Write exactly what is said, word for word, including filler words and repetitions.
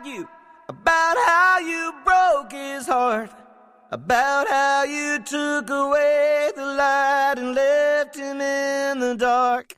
you, about how you broke his heart, about how you took away the light and left him in the dark.